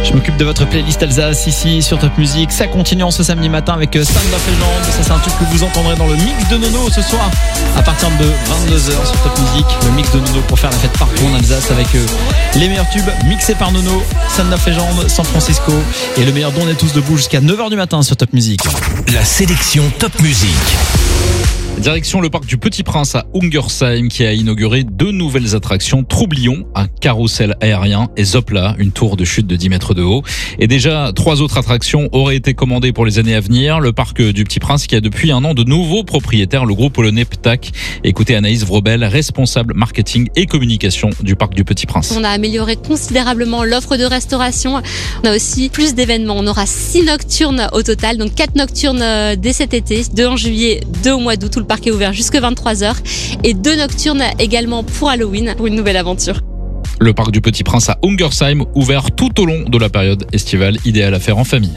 Je m'occupe de votre playlist Alsace ici sur Top Music. Ça continue en ce samedi matin avec Stand Up Legend. Ça, c'est un truc que vous entendrez dans le mix de Nono ce soir à partir de 22h sur Top Music. Le mix de Nono pour faire la fête partout en Alsace avec les meilleurs tubes mixés par Nono, Stand Up Legend, San Francisco et le meilleur d'On est tous debout jusqu'à 9h du matin sur Top Music. La sélection Top Music. Direction le parc du Petit Prince à Ungersheim qui a inauguré 2 nouvelles attractions, Troublion, un carrousel aérien, et Zopla, une tour de chute de 10 mètres de haut. Et déjà, 3 autres attractions auraient été commandées pour les années à venir. Le parc du Petit Prince qui a depuis un an de nouveaux propriétaires, le groupe polonais Ptak. Écoutez Anaïs Vrobel, responsable marketing et communication du parc du Petit Prince. On a amélioré considérablement l'offre de restauration. On a aussi plus d'événements. On aura 6 nocturnes au total, donc 4 nocturnes dès cet été, 2 en juillet, 2 au mois d'août. Tout le parc est ouvert jusqu'à 23h et 2 nocturnes également pour Halloween, pour une nouvelle aventure. Le parc du Petit Prince à Ungersheim, ouvert tout au long de la période estivale, idéal à faire en famille.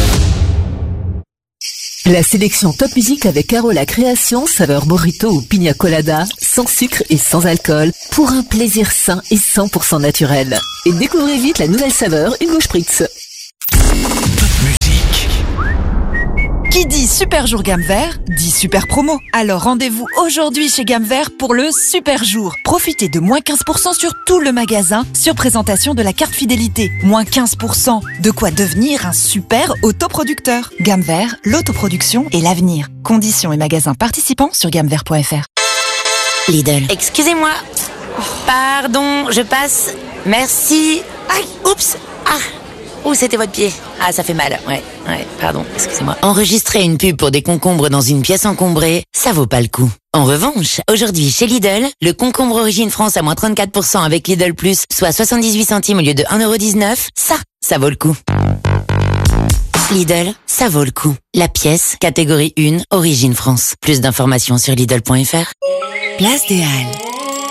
La sélection Top Music avec Carola Création, saveur mojito ou pina colada, sans sucre et sans alcool, pour un plaisir sain et 100% naturel. Et découvrez vite la nouvelle saveur Hugo Spritz. Top Music. Qui dit super jour gamme vert, dit super promo. Alors rendez-vous aujourd'hui chez Gamme Vert pour le super jour. Profitez de moins 15% sur tout le magasin sur présentation de la carte fidélité. Moins 15%. De quoi devenir un super autoproducteur. Gamme Vert, l'autoproduction et l'avenir. Conditions et magasins participants sur gammevert.fr. Lidl. Excusez-moi. Pardon, je passe. Merci. Aïe, oups. Ah. Ouh, c'était votre pied. Ah, ça fait mal. Ouais, pardon, excusez-moi. Enregistrer une pub pour des concombres dans une pièce encombrée, ça vaut pas le coup. En revanche, aujourd'hui, chez Lidl, le concombre Origine France à moins 34% avec Lidl Plus, soit 78 centimes au lieu de 1,19€, ça vaut le coup. Lidl, ça vaut le coup. La pièce, catégorie 1, Origine France. Plus d'informations sur Lidl.fr. Place des Halles.